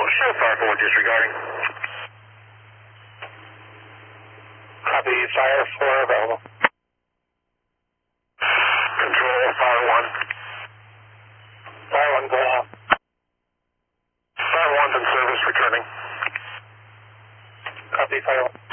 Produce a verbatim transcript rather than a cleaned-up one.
show fire four disregarding. Copy, fire four available. Control, fire one. Fire one going out. Fire one's in service, returning. Copy, fire one.